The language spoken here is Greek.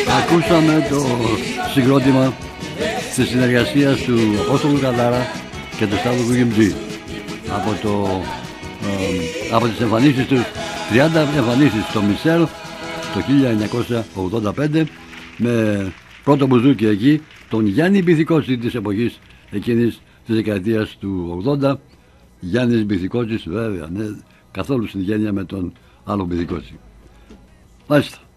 Ακούσαμε το συγκρότημα της συνεργασίας του Απόστολου Κατάρα και του Σταύρου Κουγιμτζή από τις εμφανίσεις τους, 30 εμφανίσεις στο Μισελ το 1985, με πρώτο μπουζούκι εκεί τον Γιάννη Μπιθικότσι της εποχής εκείνης της δεκαετίας του 80. Γιάννης Μπιθικότσης, βέβαια, ναι, καθόλου συγγένεια με τον άλλο Μπιθικότσι. Μάλιστα.